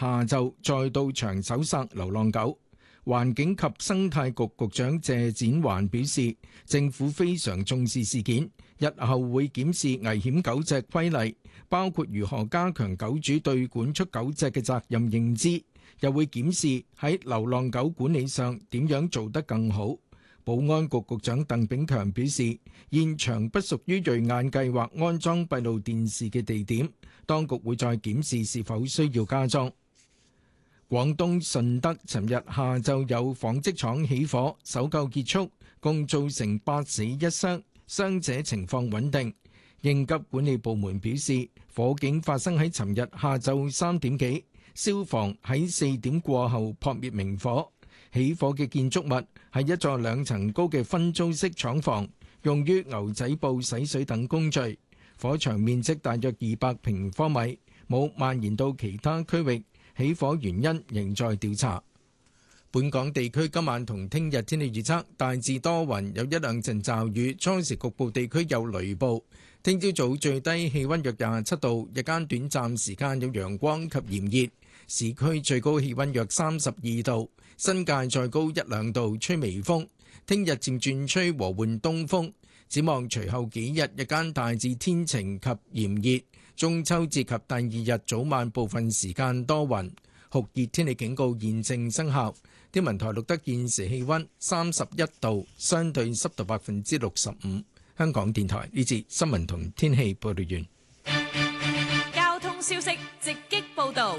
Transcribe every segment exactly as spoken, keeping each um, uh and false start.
下晝再到場搜殺流浪狗。環境及生態局局長謝展寰表示，政府非常重視事件，日後會檢視危險狗隻規例，包括如何加強狗主對管束狗隻嘅責任認知，又會檢視喺流浪狗管理上點樣做得更好。保安局局長鄧炳強表示，現場不屬於瑞眼計劃安裝閉路電視嘅地點，當局會再檢視是否需要加裝。廣東順德尋日下晝有紡織廠起火，搜救結束，共造成八死一傷，傷者情況穩定。應急管理部門表示，火警發生喺尋日下晝三點幾，消防喺四點過後撲滅明火。起火嘅建築物係一座兩層高嘅分租式廠房，用於牛仔布洗水等工序。火場面積大約二百平方米，冇蔓延到其他區域。起火原因仍在調查。本港地區今晚同聽日天氣預測大致多雲，有一兩陣驟雨，初時局部地區有雷暴。聽朝早最低氣溫約廿七度，日間短暫時間有陽光及炎熱，市區最高氣溫約三十二度，新界再高一兩度，吹微風。聽日漸轉吹和緩東風。展望隨後幾日，日間大致天晴及炎熱。中秋節及第二日早晚部分時間多雲，酷熱天氣警告現正生效。天文台錄得現時氣溫三十一度，相對濕度百分之六十五。香港電台呢節新聞同天氣報道完。 交通消息直擊報道。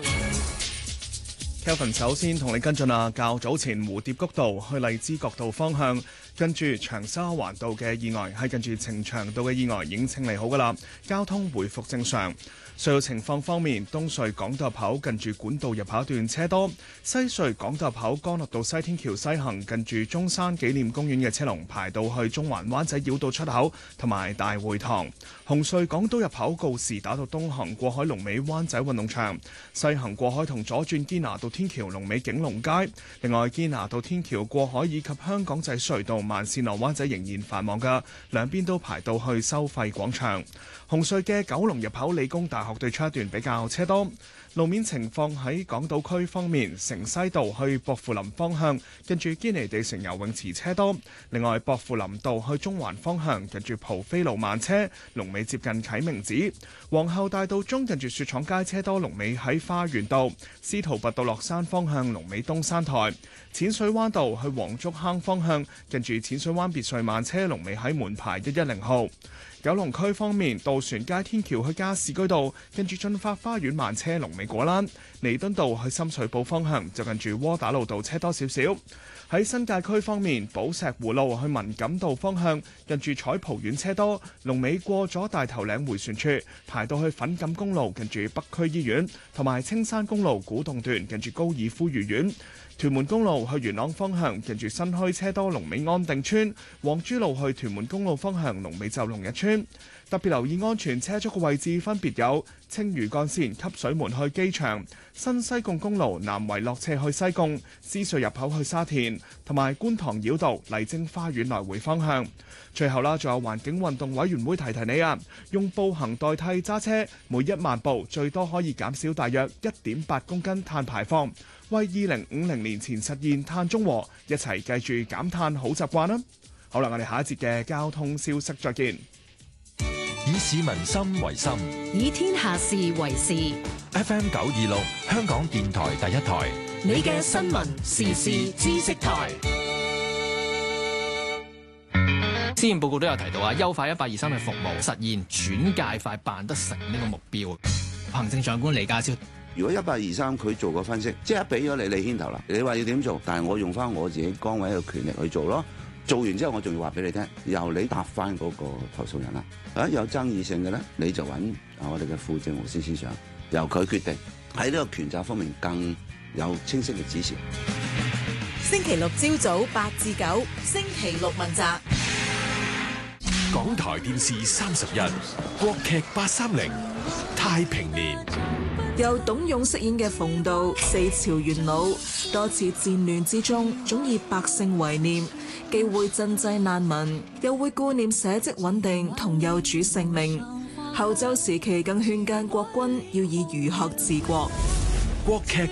Kelvin 首先同你跟進啊，較早前蝴蝶谷道去荔枝角道方向，跟住長沙灣道嘅意外，喺近住呈祥道嘅意外已經清理好㗎喇，交通回復正常。隧道情況方面，東隧港島入口近住管道入口一段車多，西隧港島入口干諾道西天橋西行近住中山紀念公園嘅車龍排到去中環灣仔繞道出口同埋大會堂。紅隧港島入口告士打道東行過海龍尾灣仔運動場，西行過海同左轉堅拿道天橋龍尾景隆街。另外堅拿道天橋過海以及香港仔隧道慢線落灣仔仍然繁忙嘅，兩邊都排到去收費廣場。紅隧嘅九龍入口理工大學對出一段比較車多。路面情況喺港島區方面，城西道去薄扶林方向近住堅尼地城游泳池車多。另外薄扶林道去中環方向近住蒲飛路慢車，龍尾接近啟明寺。皇后大道中近住雪廠街車多，龍尾喺花園道。司徒拔道落山方向龍尾東山台。淺水灣道去黃竹坑方向近住淺水灣別墅慢車，龍尾喺門牌一一零號。九龍區方面，渡船街天橋去加士居道近住駿發花園慢車，龍尾果欄。彌敦道去深水埗方向就近住窩打老道車多少少。喺新界區方面，寶石湖路去文錦道方向近住彩蒲苑車多，龍尾過咗大頭嶺迴旋處，排到去粉錦公路近住北區醫院，同埋青山公路古洞段近住高爾夫御苑。屯門公路去元朗方向近住新墟車多，龍尾安定村；黃珠路去屯門公路方向龍尾就龍日村。特別留意安全車速嘅位置分別有青嶼幹線汲水門去機場、新西貢公路南圍落斜去西貢、獅隧入口去沙田，同埋觀塘繞道麗晶花園來回方向。最後啦，仲有環境運動委員會提提你啊，用步行代替揸車，每一萬步最多可以減少大約一點八公斤碳排放，為二零五零年前實現碳中和，一齊記住減碳好習慣啦！好啦，我哋下一節嘅交通消息再見。 以市民心為心， 以天下事為事。 F M 九二六，香港電台第一台， 你嘅新聞時事知識台。 施政報告都有提到啊，優化一八二三嘅服務，實現轉介快辦得成呢個目標。行政長官李家超， 如果一八二三佢做個分析，即係俾咗你，你牽頭啦。你話要點做，但係我用翻我自己崗位嘅權力去做咯。做完之後，我仲要話俾你聽，由你答翻嗰個投訴人啦。啊，有爭議性嘅咧，你就揾啊我哋嘅副政務司司長，由佢決定。喺呢個權責方面更有清晰嘅指示。 星期六朝早八至九，星期六問責。 港台電視三十一，國劇八三零，太平年。 由董勇飾演嘅馮道，四朝元老，多次戰亂之中，總以百姓為念，既會賑濟難民，又會顧念社稷穩定同幼主性命。後周時期更勸諫國君要以儒學治國。 國劇